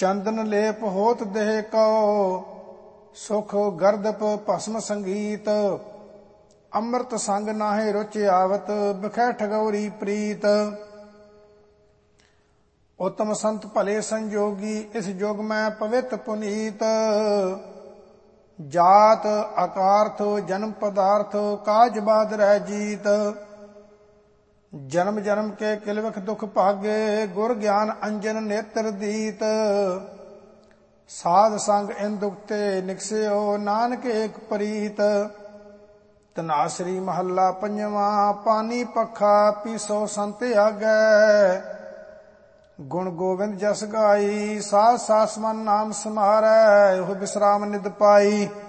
ਚੰਦਨ ਲੇਪ ਹੋਤ ਦੇਹ ਕਉ, ਸੁਖ ਗਰਦਪ ਭਸਮ ਸੰਗੀਤ। ਅੰਮ੍ਰਿਤ ਸੰਗ ਨਾਹਿ ਰੁਚ ਆਵਤ, ਬਿਖੈ ਠਗੌਰੀ ਪ੍ਰੀਤ। ਉਤਮ ਸੰਤ ਭਲੇ ਸੰਜੋਗੀ, ਇਸ ਜੁਗ ਮੈਂ ਪਵਿੱਤ ਪੁਨੀਤ। ਜਾਤ ਅਕਾਰਥ ਜਨਮ ਪਦਾਰਥ, ਕਾਜ ਬਾਦ ਰਹਿ ਜੀਤ। ਜਨਮ ਜਨਮ ਕੇ ਕਿਲਵਖ ਦੁਖ ਭਾਗੇ, ਗੁਰ ਗਿਆਨ ਅੰਜਨ ਨੇਤਰ ਦੀਤ। ਸਾਧ ਸੰਗ ਇਨ ਦੁਖ ਤੇ ਨਿਕਸਿਓ, ਨਾਨਕ ਏਕ ਪ੍ਰੀਤ। ਧਨਾਸਰੀ ਮਹੱਲਾ ਪੰਜਵਾਂ। ਪਾਨੀ ਪੱਖਾ ਪੀਸੋ ਸੰਤ ਆਗੈ, ਗੁਣ ਗੋਬਿੰਦ ਜਸ ਗਾਈ। ਸਾਧ ਸਾਸ ਮਨ ਨਾਮ ਸਮਾਰੈ, ਉਹ ਬਿਸਰਾਮ ਨਿਦ ਪਾਈ।